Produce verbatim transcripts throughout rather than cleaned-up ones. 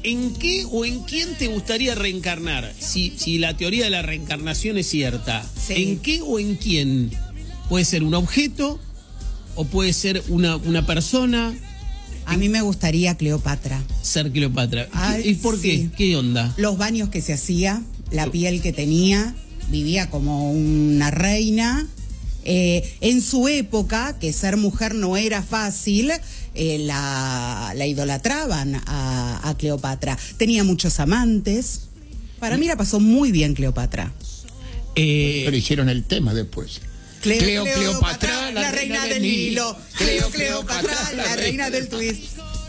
¿En qué o en quién te gustaría reencarnar? Si, si la teoría de la reencarnación es cierta. Sí. ¿En qué o en quién? Puede ser un objeto o puede ser una, una persona. A mí me gustaría Cleopatra. Ser Cleopatra. Ay, ¿Y por qué? sí. ¿Qué onda? Los baños que se hacía, la piel que tenía, vivía como una reina. Eh, en su época, que ser mujer no era fácil, eh, la, la idolatraban a, a Cleopatra. Tenía muchos amantes. Para mí la pasó muy bien Cleopatra. Eh, Pero hicieron el tema después. Cleo, Cleo, Cleopatra, Cleopatra, la, la reina, reina del del Nilo. Nilo. Cleo, Cleo, Cleopatra, Cleopatra, la la reina reina del twist.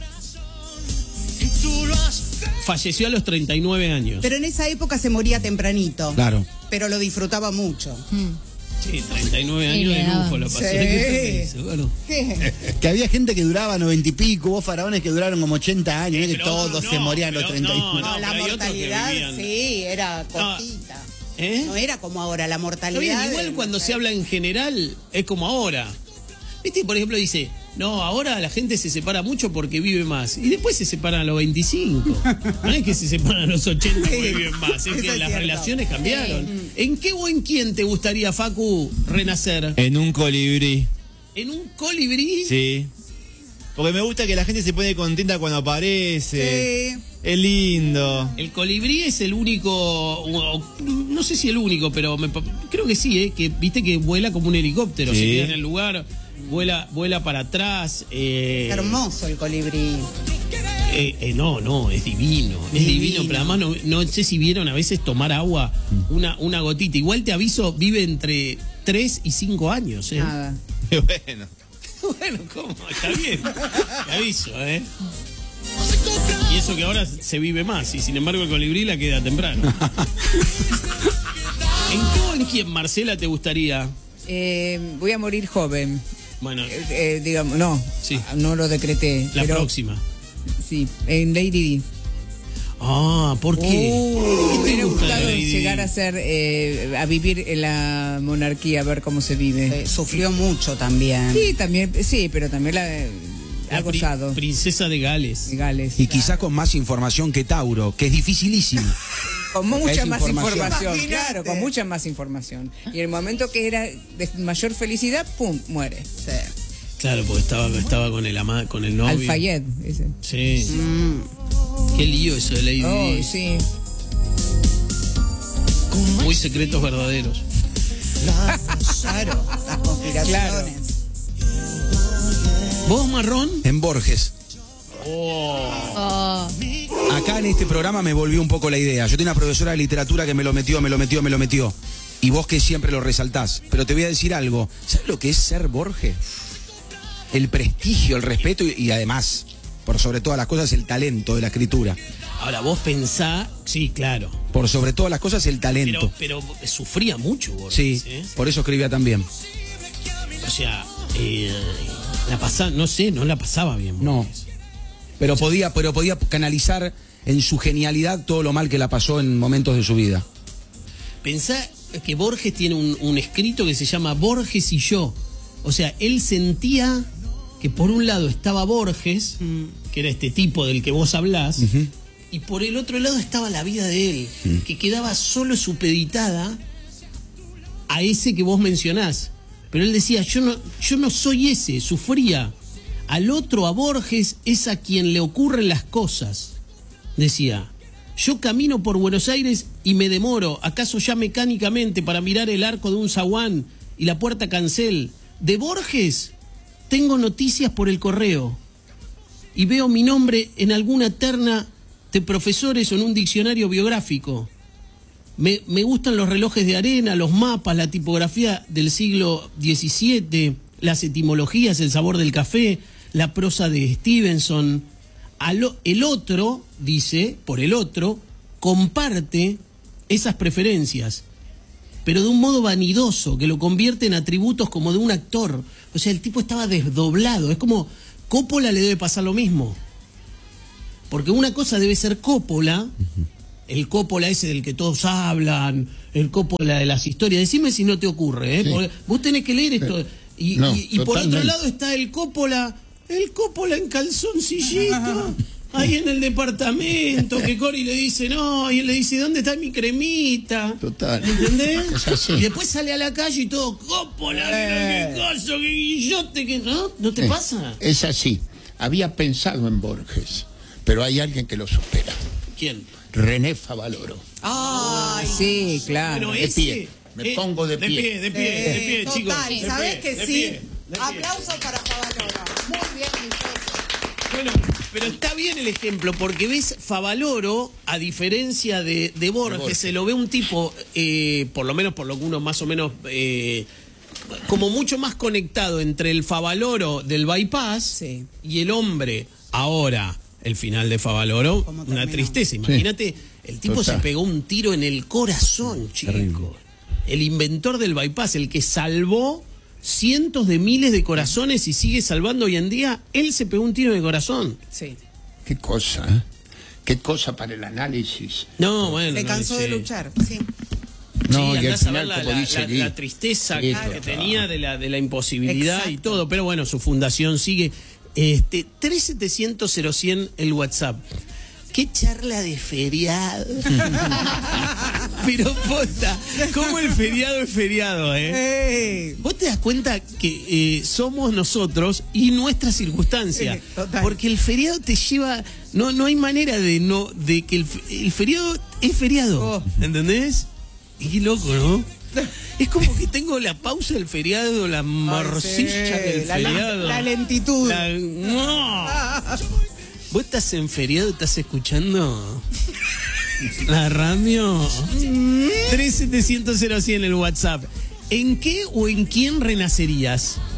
falleció a los treinta y nueve años. Pero en esa época se moría tempranito. Claro. Pero lo disfrutaba mucho. Sí, treinta y nueve Sí, años de le daban. lujo lo pasó. Sí. ¿Qué dice? Bueno. ¿Qué? Que había gente que duraba noventa y pico, hubo faraones que duraron como ochenta años, ¿no? Que Pero todos no, se morían a los pero treinta y uno. no, No, no, la pero hay otros que mortalidad, vivían. sí, era cortita. ¿Eh? No era como ahora, la Está mortalidad. bien, igual de- cuando se habla en general es como ahora. ¿Viste? Por ejemplo dice, no, ahora la gente se separa mucho porque vive más. Y después se separan a los veinticinco. No es que se separan a los ochenta porque Sí, viven más. Es eso que es las cierto. relaciones cambiaron. ¿En qué o en quién te gustaría, Facu, renacer? En un colibrí. ¿En un colibrí? Sí. Porque me gusta que la gente se pone contenta cuando aparece. Sí. Es lindo. El colibrí es el único, o- no sé si el único, pero me pa- creo que sí, ¿eh? Que viste que vuela como un helicóptero, Sí. se queda en el lugar, vuela, vuela para atrás. Eh, Hermoso el colibrí. eh, eh, no, no, es divino, es Divino. divino, pero además no, no sé si vieron a veces tomar agua, una, una gotita. Igual te aviso, vive entre tres y cinco años, ¿eh? Nada. Bueno. Bueno, ¿cómo? Está bien, te aviso, ¿eh? Y eso que ahora se vive más, y sin embargo el colibrí la queda temprano. ¿En qué o en quién, Marcela, te gustaría? Eh, voy a morir joven. Bueno, Eh, eh, digamos, no, Sí. no lo decreté. la pero, próxima. Sí, en Lady Di. Ah, ¿por qué? ¿Qué Me te hubiera gusta de gustado Lady Di? llegar a ser, eh, a vivir en la monarquía, a ver cómo se vive. Eh, sufrió mucho también. Sí, también, sí, pero también la, La ha pri- gozado. princesa de Gales. de Gales. Y quizás con más información que Tauro, que es dificilísimo. Con mucha Es más información. información, Imagínate. claro, con mucha más información. Y en el momento que era de mayor felicidad, ¡pum!, muere. Sí. Claro, porque estaba, estaba con el ama, con el novio. Al-Fayed, ese. Sí. Mm. Qué lío eso de Lady Oh, Di. sí. Muy secretos verdaderos. Claro, las conspiraciones. ¿Vos, Marrón? En Borges. Oh. Acá en este programa me volvió un poco la idea. Yo tenía una profesora de literatura que me lo metió, me lo metió, me lo metió. Y vos que siempre lo resaltás. Pero te voy a decir algo. ¿Sabes lo que es ser Borges? El prestigio, el respeto y, y además, por sobre todas las cosas, el talento de la escritura. Ahora, vos pensá, sí, claro. Por sobre todas las cosas, el talento. Pero, pero sufría mucho, Borges, Sí, ¿eh? por eso escribía también. O sea, eh, la pasaba, no sé, no la pasaba bien. No. Borges. Pero podía, pero podía canalizar en su genialidad todo lo mal que la pasó en momentos de su vida. Pensá que Borges tiene un, un escrito que se llama Borges y yo. O sea, él sentía que por un lado estaba Borges, que era este tipo del que vos hablás, Ujú. y por el otro lado estaba la vida de él, que quedaba solo supeditada a ese que vos mencionás. Pero él decía, yo no, yo no soy ese, sufría. Al otro, a Borges, es a quien le ocurren las cosas. Decía, yo camino por Buenos Aires y me demoro, acaso ya mecánicamente, para mirar el arco de un zaguán y la puerta cancel. De Borges tengo noticias por el correo y veo mi nombre en alguna terna de profesores o en un diccionario biográfico. Me, me gustan los relojes de arena, los mapas, la tipografía del siglo diecisiete, las etimologías, el sabor del café, la prosa de Stevenson. Al, el otro, dice, por el otro, comparte esas preferencias, pero de un modo vanidoso, que lo convierte en atributos como de un actor. O sea, el tipo estaba desdoblado. Es como, Coppola le debe pasar lo mismo. Porque una cosa debe ser Coppola, el Coppola ese del que todos hablan, el Coppola de las historias. Decime si no te ocurre, ¿eh? Sí. Porque vos tenés que leer esto. Y, No, y- y por otro totalmente. lado está el Coppola, el Coppola en calzoncillito. ahí en el departamento, que Cori le dice, no, y él le dice, ¿dónde está mi cremita? Total. ¿Entendés? Es así. Y después sale a la calle y todo, cópola, mira qué cosa, qué guillote, que no, ¿no te Eh, pasa? Es así. Había pensado en Borges, pero hay alguien que lo supera. ¿Quién? René Favaloro. Ay, sí, claro. Bueno, de ese, pie. Me eh, pongo de De pie. pie, de pie, de pie, Eh, chicos. total, de ¿sabés pie, que de sí? pie, de pie. Aplausos para Favaloro. Muy bien, Guillote. Bueno, pero está bien el ejemplo, porque ves, Favaloro, a diferencia de, de Borges, Borges. se lo ve un tipo, eh, por lo menos por lo que uno más o menos, eh, como mucho más conectado entre el Favaloro del bypass Sí. y el hombre. Ahora, el final de Favaloro, ¿Cómo una terminó? tristeza. Imagínate, el tipo Total. se pegó un tiro en el corazón, chico. El inventor del bypass, el que salvó cientos de miles de corazones y sigue salvando hoy en día, él se pegó un tiro en el corazón. Sí. Qué cosa, ¿eh? Qué cosa para el análisis. No, bueno. Se no, cansó de sí. luchar, sí. No, Sí, y al andás a ver final, la, como la- dice la- Lee, la tristeza sí, que, total. que tenía de la, de la imposibilidad y Exacto. todo, pero bueno, su fundación sigue. Este, tres setecientos cero cien el WhatsApp. Qué charla de feriado. Pero posta, ¿cómo el feriado es feriado, eh? ¡Eh! Vos te das cuenta que eh, somos nosotros y nuestra circunstancia. Eh, total. Porque el feriado te lleva. No, no hay manera de no de que el, fe- el feriado es feriado. Oh. ¿Entendés? Y qué loco, ¿no? Es como que tengo la pausa del feriado, la morcilla sí, del la- feriado. la lentitud. La- no. ¿Vos estás en feriado? ¿Estás escuchando la radio? tres setecientos cero cien el WhatsApp. ¿En qué o en quién renacerías?